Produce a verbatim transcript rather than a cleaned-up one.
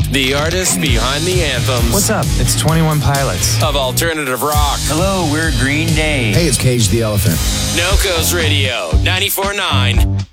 The artists behind the anthems. What's up? It's twenty-one Pilots. Of alternative rock. Hello, we're Green Day. Hey, it's Cage the Elephant. Nocos Radio, ninety-four point nine.